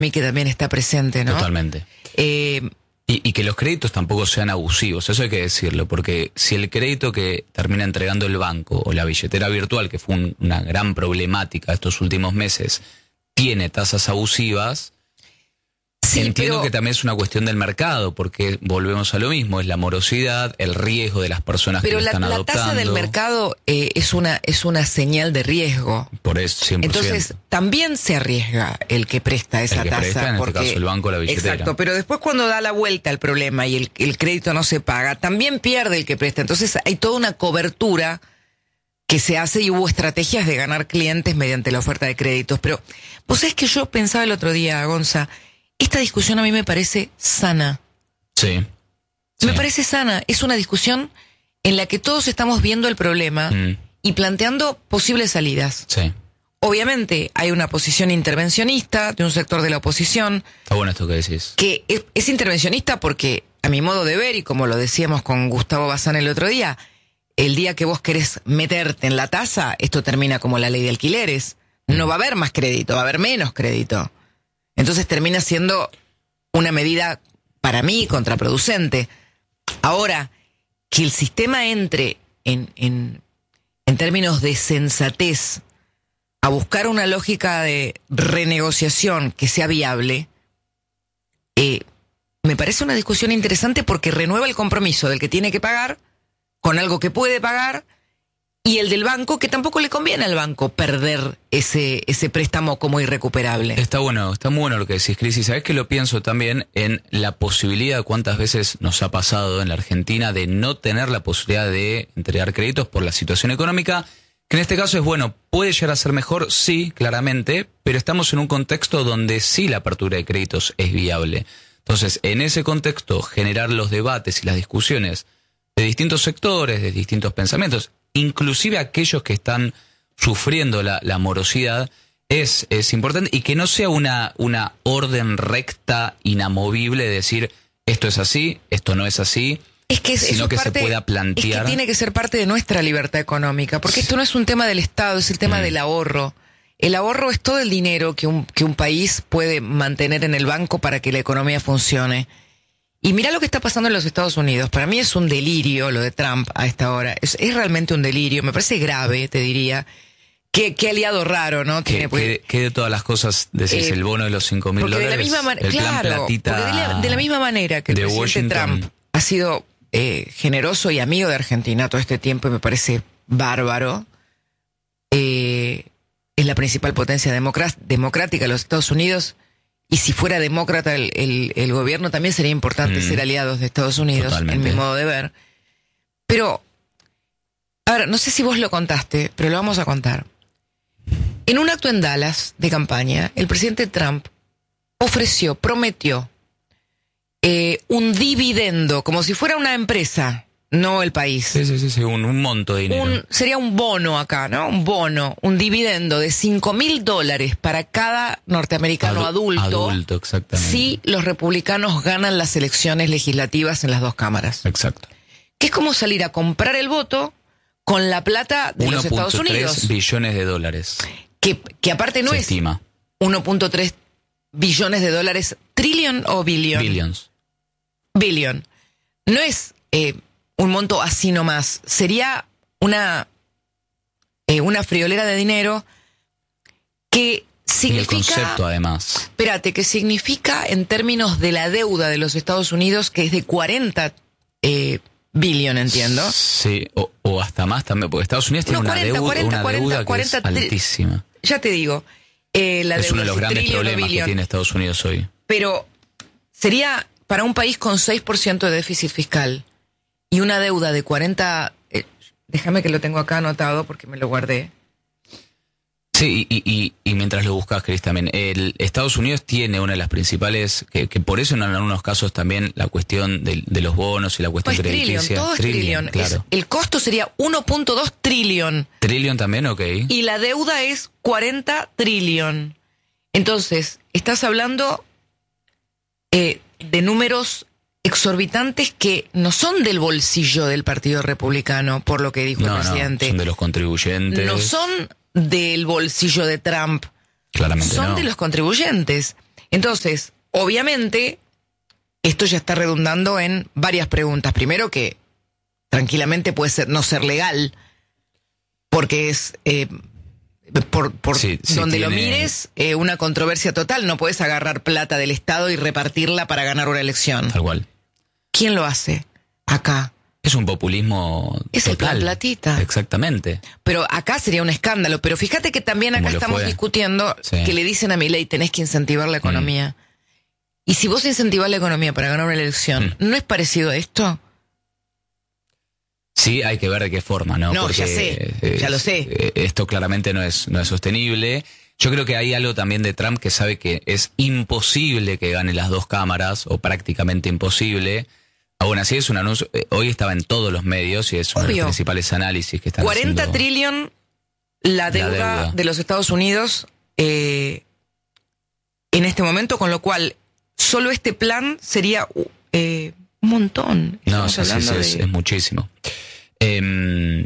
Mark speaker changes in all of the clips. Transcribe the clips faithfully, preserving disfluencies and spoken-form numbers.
Speaker 1: mí que también está presente, ¿no?
Speaker 2: Totalmente.
Speaker 1: Eh,
Speaker 2: y, y que los créditos tampoco sean abusivos, eso hay que decirlo, porque si el crédito que termina entregando el banco o la billetera virtual, que fue un, una gran problemática estos últimos meses, tiene tasas abusivas,
Speaker 1: sí,
Speaker 2: entiendo
Speaker 1: pero...
Speaker 2: que también es una cuestión del mercado, porque volvemos a lo mismo, es la morosidad, el riesgo de las personas
Speaker 1: pero
Speaker 2: que lo
Speaker 1: la,
Speaker 2: están
Speaker 1: la
Speaker 2: adoptando.
Speaker 1: tasa del mercado eh, es una es una señal de riesgo.
Speaker 2: Por eso, cien por ciento.
Speaker 1: Entonces, también se arriesga el que presta esa
Speaker 2: el que
Speaker 1: tasa.
Speaker 2: presta, en
Speaker 1: porque,
Speaker 2: este caso el banco o la billetera.
Speaker 1: Exacto, pero después cuando da la vuelta al problema y el, el crédito no se paga, también pierde el que presta. Entonces hay toda una cobertura que se hace y hubo estrategias de ganar clientes mediante la oferta de créditos. Pero vos sabés que yo pensaba el otro día, Gonza, esta discusión a mí me parece sana.
Speaker 2: Sí.
Speaker 1: Me
Speaker 2: sí.
Speaker 1: parece sana. Es una discusión en la que todos estamos viendo el problema mm. y planteando posibles salidas.
Speaker 2: Sí.
Speaker 1: Obviamente hay una posición intervencionista de un sector de la oposición.
Speaker 2: Está bueno esto que decís.
Speaker 1: Que es, es intervencionista porque, a mi modo de ver, y como lo decíamos con Gustavo Bazán el otro día, el día que vos querés meterte en la tasa, esto termina como la ley de alquileres. No va a haber más crédito, va a haber menos crédito. Entonces termina siendo una medida, para mí, contraproducente. Ahora, que el sistema entre en, en, en términos de sensatez a buscar una lógica de renegociación que sea viable, eh, me parece una discusión interesante porque renueva el compromiso del que tiene que pagar con algo que puede pagar y el del banco, que tampoco le conviene al banco perder ese ese préstamo como irrecuperable.
Speaker 2: Está bueno, está muy bueno lo que decís, Cris, y sabés que lo pienso también en la posibilidad, cuántas veces nos ha pasado en la Argentina de no tener la posibilidad de entregar créditos por la situación económica, que en este caso es bueno, puede llegar a ser mejor, sí, claramente, pero estamos en un contexto donde sí la apertura de créditos es viable. Entonces, en ese contexto, generar los debates y las discusiones de distintos sectores, de distintos pensamientos, inclusive aquellos que están sufriendo la, la morosidad, es, es importante, y que no sea una, una orden recta, inamovible, de decir esto es así, esto no es así,
Speaker 1: es que es,
Speaker 2: sino
Speaker 1: es
Speaker 2: que
Speaker 1: parte,
Speaker 2: se pueda plantear.
Speaker 1: Es que tiene que ser parte de nuestra libertad económica, porque sí. Esto no es un tema del Estado, es el tema mm. del ahorro. El ahorro es todo el dinero que un, que un país puede mantener en el banco para que la economía funcione. Y mirá lo que está pasando en los Estados Unidos. Para mí es un delirio lo de Trump a esta hora. Es, es realmente un delirio. Me parece grave, te diría. Qué, qué aliado raro, ¿no?
Speaker 2: ¿Qué, qué, qué de todas las cosas decís? Eh, el bono de los cinco mil dólares.
Speaker 1: De la misma man-
Speaker 2: el
Speaker 1: claro,
Speaker 2: plan platita
Speaker 1: de la, de la misma manera que el presidente Washington. Trump ha sido eh, generoso y amigo de Argentina todo este tiempo y me parece bárbaro. Eh, es la principal potencia democr- democrática de los Estados Unidos. Y si fuera demócrata el, el, el gobierno, también sería importante mm. ser aliados de Estados Unidos, Totalmente. En mi modo de ver. Pero, ahora, no sé si vos lo contaste, pero lo vamos a contar. En un acto en Dallas de campaña, el presidente Trump ofreció, prometió, eh, un dividendo, como si fuera una empresa, no el país.
Speaker 2: Sí, sí, sí, sí un, un monto de dinero.
Speaker 1: Un, sería un bono acá, ¿no? Un bono, un dividendo de cinco mil dólares para cada norteamericano Adu- adulto.
Speaker 2: Adulto, exactamente.
Speaker 1: Si los republicanos ganan las elecciones legislativas en las dos cámaras.
Speaker 2: Exacto.
Speaker 1: Que es como salir a comprar el voto con la plata de los Estados Unidos.
Speaker 2: uno punto tres billones de dólares.
Speaker 1: Que, que aparte no
Speaker 2: Se
Speaker 1: es
Speaker 2: estima.
Speaker 1: uno punto tres billones de dólares, trillion o billion.
Speaker 2: Billions.
Speaker 1: Billion. No es eh, un monto así nomás. Sería una, eh, una friolera de dinero que significa...
Speaker 2: Y el concepto, además.
Speaker 1: Espérate, que significa en términos de la deuda de los Estados Unidos, que es de cuarenta eh, billion, entiendo.
Speaker 2: Sí, o, o hasta más también, porque Estados Unidos tiene
Speaker 1: no, cuarenta,
Speaker 2: una deuda,
Speaker 1: cuarenta,
Speaker 2: una
Speaker 1: cuarenta,
Speaker 2: deuda
Speaker 1: cuarenta,
Speaker 2: que es altísima.
Speaker 1: Ya te digo. Eh, la
Speaker 2: es
Speaker 1: deuda
Speaker 2: uno de los grandes problemas
Speaker 1: billion.
Speaker 2: que tiene Estados Unidos hoy.
Speaker 1: Pero sería para un país con seis por ciento de déficit fiscal y una deuda de cuarenta... Eh, déjame que lo tengo acá anotado porque me lo guardé.
Speaker 2: Sí, y, y, y mientras lo buscas, Cris, también, el Estados Unidos tiene una de las principales, que, que por eso en algunos casos también la cuestión de, de los bonos y la cuestión
Speaker 1: pues
Speaker 2: crediticia.
Speaker 1: Trillion, todo es
Speaker 2: trillion,
Speaker 1: trillion.
Speaker 2: Claro.
Speaker 1: Es, el costo sería uno punto dos trillion.
Speaker 2: Trillion también, ok.
Speaker 1: Y la deuda es cuarenta trillion. Entonces, estás hablando eh, de números exorbitantes que no son del bolsillo del Partido Republicano, por lo que dijo
Speaker 2: no,
Speaker 1: el presidente.
Speaker 2: No, son de los contribuyentes.
Speaker 1: No son del bolsillo de Trump.
Speaker 2: Claramente
Speaker 1: son
Speaker 2: no.
Speaker 1: de los contribuyentes. Entonces, obviamente, esto ya está redundando en varias preguntas. Primero, que tranquilamente puede ser no ser legal, porque es, eh, por, por
Speaker 2: sí, sí
Speaker 1: donde
Speaker 2: tiene...
Speaker 1: lo mires, eh, una controversia total. No puedes agarrar plata del Estado y repartirla para ganar una elección.
Speaker 2: Tal cual.
Speaker 1: ¿Quién lo hace acá?
Speaker 2: Es un populismo
Speaker 1: Es el
Speaker 2: total.
Speaker 1: plan platita.
Speaker 2: Exactamente.
Speaker 1: Pero acá sería un escándalo. Pero fíjate que también acá estamos fue. discutiendo sí. que le dicen a Milei, tenés que incentivar la economía. Mm. Y si vos incentivás la economía para ganar una elección, mm. ¿no es parecido a esto?
Speaker 2: Sí, hay que ver de qué forma, ¿no?
Speaker 1: No,
Speaker 2: Porque
Speaker 1: ya sé, eh, ya lo sé.
Speaker 2: Eh, esto claramente no es, no es sostenible. Yo creo que hay algo también de Trump que sabe que es imposible que gane las dos cámaras, o prácticamente imposible. Aún así es un anuncio, eh, hoy estaba en todos los medios y es uno Obvio. de los principales análisis que están
Speaker 1: cuarenta
Speaker 2: haciendo.
Speaker 1: trillón la deuda, la deuda de los Estados Unidos eh, en este momento, con lo cual solo este plan sería eh, un montón.
Speaker 2: No, sí, sí, sí, de... es, es muchísimo. Eh,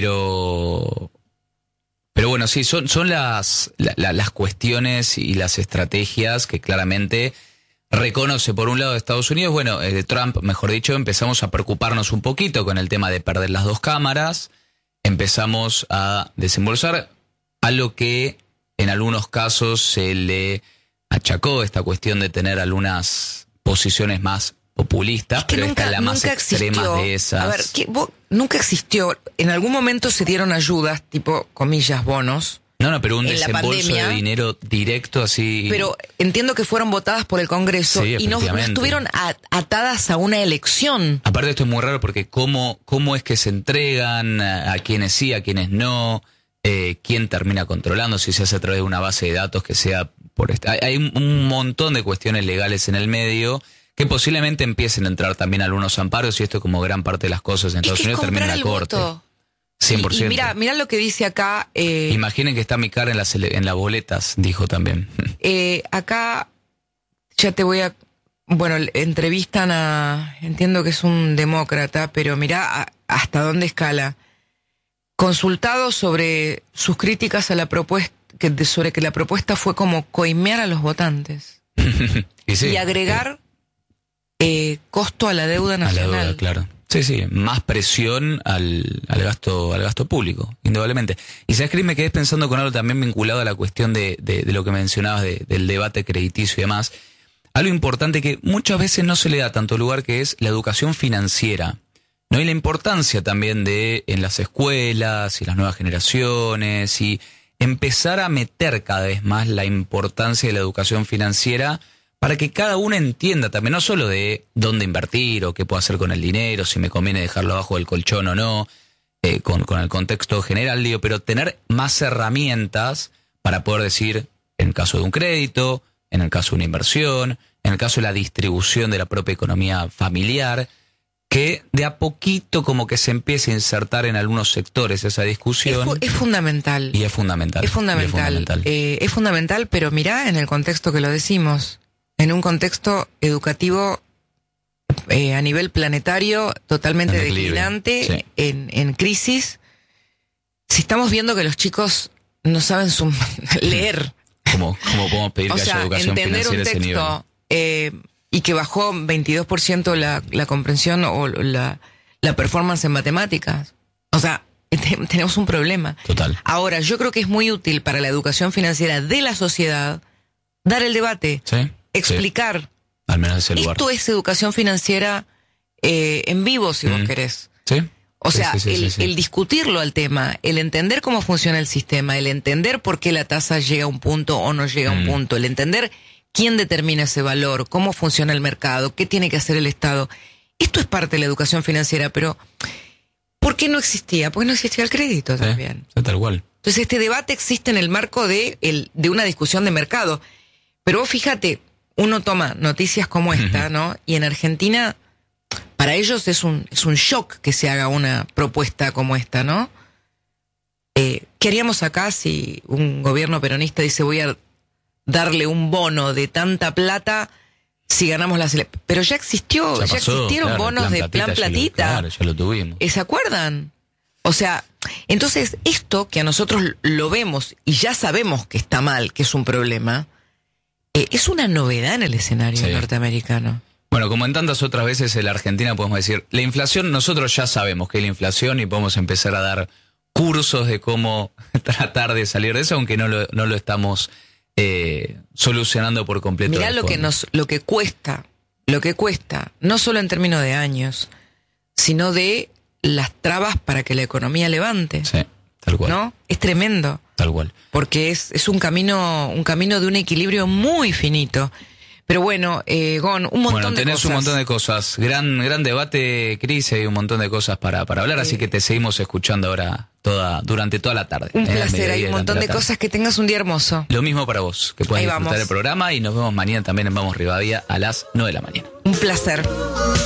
Speaker 2: pero... Pero bueno, sí, son, son las, la, las cuestiones y las estrategias que claramente reconoce por un lado de Estados Unidos. Bueno, eh, de Trump, mejor dicho, empezamos a preocuparnos un poquito con el tema de perder las dos cámaras. Empezamos a desembolsar a lo que en algunos casos se le achacó esta cuestión de tener algunas posiciones más populistas,
Speaker 1: es que
Speaker 2: pero
Speaker 1: nunca,
Speaker 2: esta es la más extrema
Speaker 1: existió,
Speaker 2: de esas.
Speaker 1: A ver, ¿qué, vos, nunca existió. En algún momento se dieron ayudas, tipo, comillas, bonos.
Speaker 2: No, no, pero un desembolso de dinero directo así.
Speaker 1: Pero entiendo que fueron votadas por el Congreso
Speaker 2: sí,
Speaker 1: y no, no estuvieron atadas a una elección.
Speaker 2: Aparte esto es muy raro porque cómo, cómo es que se entregan, a, a quienes sí, a quienes no, eh, quién termina controlando, si se hace a través de una base de datos que sea por esta. Hay, hay un montón de cuestiones legales en el medio que posiblemente empiecen a entrar también algunos amparos y esto, como gran parte de las cosas en Estados Unidos, termina en la corte.
Speaker 1: Voto.
Speaker 2: cien por ciento.
Speaker 1: Y, y mira, mira lo que dice acá. Eh,
Speaker 2: Imaginen que está mi cara en las, en las boletas, dijo también.
Speaker 1: Eh, acá ya te voy a... Bueno, entrevistan a... Entiendo que es un demócrata, pero mira a, hasta dónde escala. Consultado sobre sus críticas a la propuesta, que, sobre que la propuesta fue como coimear a los votantes.
Speaker 2: y, sí,
Speaker 1: y agregar eh, costo a la deuda nacional.
Speaker 2: A la deuda, claro. Sí, sí, más presión al, al gasto al gasto público, indudablemente. Y sabes que me quedé pensando con algo también vinculado a la cuestión de, de, de lo que mencionabas de, del debate crediticio y demás. Algo importante que muchas veces no se le da tanto lugar, que es la educación financiera, ¿no? Y la importancia también de en las escuelas y las nuevas generaciones y empezar a meter cada vez más la importancia de la educación financiera para que cada uno entienda también, no solo de dónde invertir o qué puedo hacer con el dinero, si me conviene dejarlo abajo del colchón o no, eh, con, con el contexto general, digo, pero tener más herramientas para poder decir, en el caso de un crédito, en el caso de una inversión, en el caso de la distribución de la propia economía familiar, que de a poquito como que se empiece a insertar en algunos sectores esa discusión.
Speaker 1: Es, fu es fundamental.
Speaker 2: Y es fundamental.
Speaker 1: Es fundamental. Es fundamental, eh, es fundamental, pero mirá en el contexto que lo decimos. En un contexto educativo eh, a nivel planetario totalmente declinante, sí. en, en crisis. Si estamos viendo que los chicos no saben sum leer.
Speaker 2: ¿Cómo, cómo podemos pedir
Speaker 1: o
Speaker 2: que
Speaker 1: sea,
Speaker 2: haya educación
Speaker 1: entender
Speaker 2: financiera
Speaker 1: un texto,
Speaker 2: a ese nivel?
Speaker 1: Eh, y que bajó veintidós por ciento la, la comprensión o la, la performance en matemáticas. O sea, tenemos un problema.
Speaker 2: Total.
Speaker 1: Ahora, yo creo que es muy útil para la educación financiera de la sociedad dar el debate.
Speaker 2: Sí.
Speaker 1: Explicar.
Speaker 2: Sí. Al menos ese lugar.
Speaker 1: Esto es educación financiera eh, en vivo, si mm. vos querés.
Speaker 2: Sí.
Speaker 1: O
Speaker 2: sí,
Speaker 1: sea,
Speaker 2: sí, sí,
Speaker 1: el,
Speaker 2: sí, sí.
Speaker 1: el discutirlo al tema, el entender cómo funciona el sistema, el entender por qué la tasa llega a un punto o no llega a un mm. punto, el entender quién determina ese valor, cómo funciona el mercado, qué tiene que hacer el Estado. Esto es parte de la educación financiera, pero ¿por qué no existía? Porque no existía el crédito también.
Speaker 2: Sí, tal cual.
Speaker 1: Entonces este debate existe en el marco de, el, de una discusión de mercado. Pero vos fíjate, uno toma noticias como esta, uh-huh. ¿no? Y en Argentina, para ellos es un, es un shock que se haga una propuesta como esta, ¿no? Eh, ¿Qué haríamos acá si un gobierno peronista dice voy a darle un bono de tanta plata si ganamos las elecciones? Pero ya existió, ya, pasó, ya existieron
Speaker 2: claro,
Speaker 1: bonos de plan platita.
Speaker 2: Ya lo, claro, ya lo tuvimos.
Speaker 1: ¿Se acuerdan? O sea, entonces esto que a nosotros lo vemos y ya sabemos que está mal, que es un problema, eh, es una novedad en el escenario
Speaker 2: Sí.
Speaker 1: norteamericano.
Speaker 2: Bueno, como en tantas otras veces en la Argentina podemos decir, la inflación, nosotros ya sabemos que es la inflación y podemos empezar a dar cursos de cómo tratar de salir de eso, aunque no lo, no lo estamos eh, solucionando por completo.
Speaker 1: Mirá
Speaker 2: de
Speaker 1: lo que
Speaker 2: fondo.
Speaker 1: nos, lo que cuesta, lo que cuesta, no solo en términos de años, sino de las trabas para que la economía levante.
Speaker 2: Sí, tal cual.
Speaker 1: ¿No? Es tremendo.
Speaker 2: Tal cual.
Speaker 1: Porque es, es un camino, un camino de un equilibrio muy finito. Pero bueno, eh, Gon, un montón
Speaker 2: Bueno,
Speaker 1: de
Speaker 2: tenés
Speaker 1: cosas.
Speaker 2: un montón de cosas. Gran, gran debate, Cris, hay un montón de cosas para, para hablar, así que te seguimos escuchando ahora toda, durante toda la tarde.
Speaker 1: Un
Speaker 2: eh, al
Speaker 1: placer,
Speaker 2: mediodía
Speaker 1: hay
Speaker 2: y
Speaker 1: un
Speaker 2: durante
Speaker 1: montón
Speaker 2: la
Speaker 1: de
Speaker 2: tarde.
Speaker 1: cosas. Que tengas un día hermoso.
Speaker 2: Lo mismo para vos, que puedas
Speaker 1: Ahí
Speaker 2: disfrutar
Speaker 1: vamos.
Speaker 2: el programa y nos vemos mañana también en Vamos Rivadavia a las nueve de la mañana.
Speaker 1: Un placer.